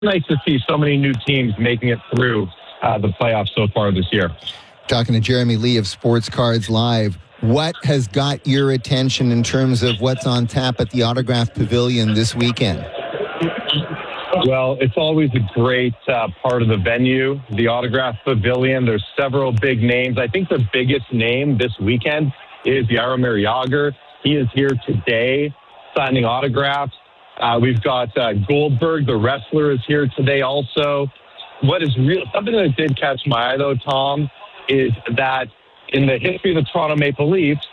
nice to see so many new teams making it through the playoffs so far this year. Talking to Jeremy Lee of Sports Cards Live. What has got your attention in terms of what's on tap at the Autograph Pavilion this weekend? Well, it's always a great part of the venue, the Autograph Pavilion. There's several big names. I think the biggest name this weekend is Jaromir Jagr. He is here today signing autographs. We've got Goldberg, the wrestler, is here today also. What is real? Something that did catch my eye, though, Tom, is that in the history of the Toronto Maple Leafs,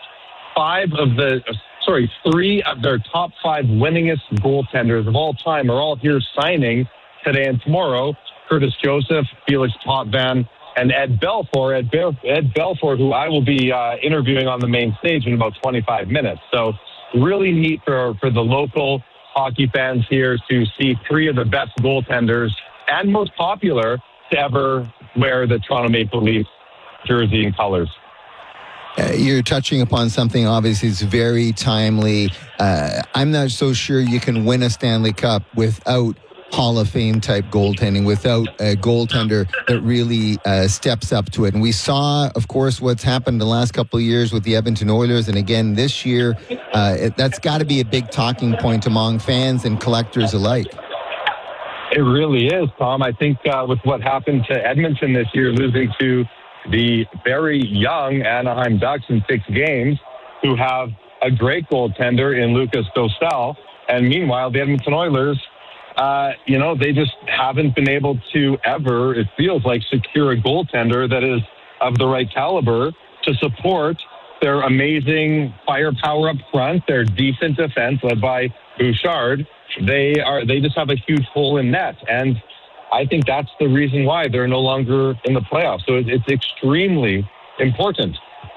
three of their top 5 winningest goaltenders of all time are all here signing today and tomorrow. Curtis Joseph, Felix Potvin, and Ed Belfour. Ed Belfour, who I will be interviewing on the main stage in about 25 minutes. So really neat for the local hockey fans here to see 3 of the best goaltenders and most popular to ever wear the Toronto Maple Leafs jersey and colors. You're touching upon something obviously is very timely. I'm not so sure you can win a Stanley Cup without Hall of Fame type goaltending, without a goaltender that really steps up to it. And we saw, of course, what's happened the last couple of years with the Edmonton Oilers. And again, this year, that's got to be a big talking point among fans and collectors alike. It really is, Tom. I think with what happened to Edmonton this year, losing to the very young Anaheim Ducks in 6 games, who have a great goaltender in Lucas Dostal. And meanwhile, the Edmonton Oilers, they just haven't been able to ever, it feels like, secure a goaltender that is of the right caliber to support their amazing firepower up front, their decent defense led by Bouchard. They just have a huge hole in net. And I think that's the reason why they're no longer in the playoffs. So it's extremely important.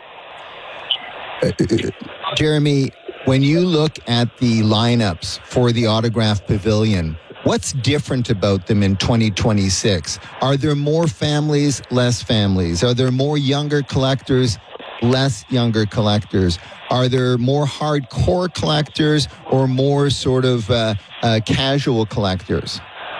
Jeremy, when you look at the lineups for the Autograph Pavilion, what's different about them in 2026? Are there more families, less families? Are there more younger collectors, less younger collectors? Are there more hardcore collectors or more sort of casual collectors?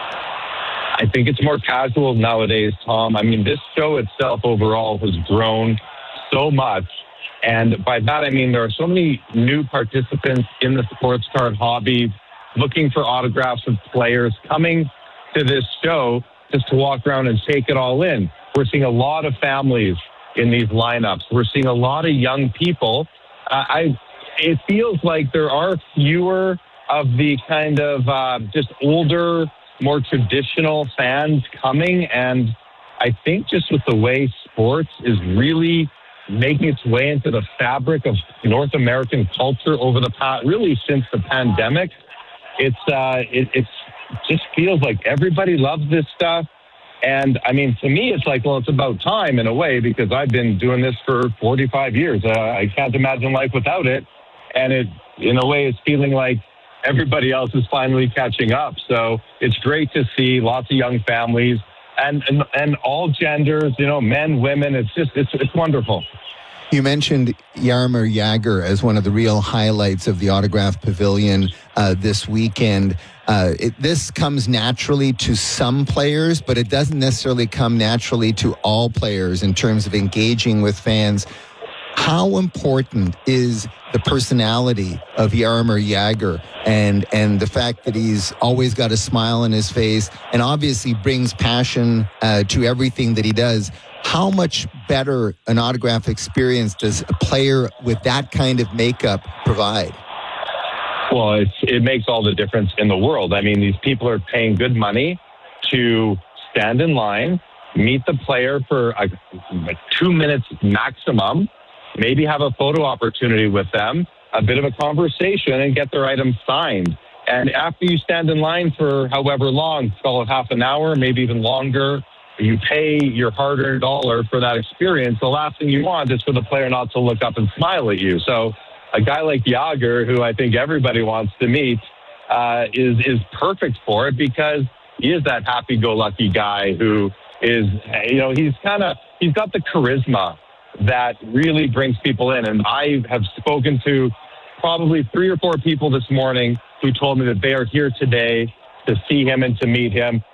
I think it's more casual nowadays, Tom. I mean, this show itself overall has grown so much. And by that, I mean, there are so many new participants in the sports card hobby looking for autographs of players coming to this show just to walk around and take it all in. We're seeing a lot of families in these lineups. We're seeing a lot of young people. It feels like there are fewer of the kind of just older, more traditional fans coming. And I think just with the way sports is really making its way into the fabric of North American culture over the past, really since the pandemic, it just feels like everybody loves this stuff. And I mean, to me, it's like, well, it's about time in a way, because I've been doing this for 45 years. I can't imagine life without it. And it, in a way, is feeling like everybody else is finally catching up. So it's great to see lots of young families and all genders, men, women. It's wonderful. You mentioned Jaromir Jagr as one of the real highlights of the Autograph Pavilion this weekend. This comes naturally to some players, but it doesn't necessarily come naturally to all players in terms of engaging with fans. How important is the personality of Jaromir Jagr and the fact that he's always got a smile on his face and obviously brings passion to everything that he does? How much better an autograph experience does a player with that kind of makeup provide? Well, it makes all the difference in the world. I mean, these people are paying good money to stand in line, meet the player for 2 minutes maximum, maybe have a photo opportunity with them, a bit of a conversation, and get their items signed. And after you stand in line for however long, call it half an hour, maybe even longer, you pay your hard-earned dollar for that experience. The last thing you want is for the player not to look up and smile at you. So a guy like Jagr, who I think everybody wants to meet, is perfect for it, because he is that happy-go-lucky guy who is, he's got the charisma that really brings people in. And I have spoken to probably 3 or 4 people this morning who told me that they are here today to see him and to meet him.